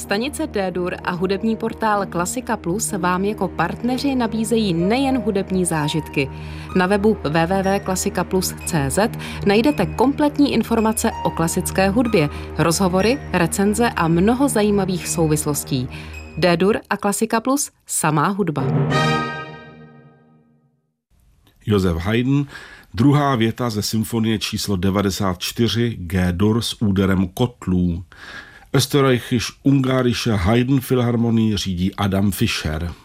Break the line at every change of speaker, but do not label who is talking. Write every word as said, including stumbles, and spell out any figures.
Stanice D-Dur a hudební portál Klasika Plus vám jako partneři nabízejí nejen hudební zážitky. Na webu w w w tečka klasika plus tečka c z najdete kompletní informace o klasické hudbě, rozhovory, recenze a mnoho zajímavých souvislostí. D-Dur a Klasika Plus, samá hudba.
Josef Haydn, druhá věta ze symfonie číslo devadesát čtyři G-dur s úderem kotlů. Österreichische-Ungarische Haydn Philharmonie řídí Adam Fischer.